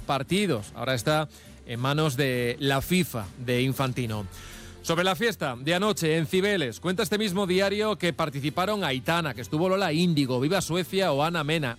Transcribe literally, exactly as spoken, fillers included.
partidos. Ahora está en manos de la FIFA, de Infantino. Sobre la fiesta de anoche en Cibeles, cuenta este mismo diario que participaron Aitana, que estuvo Lola Índigo, Viva Suecia o Ana Mena.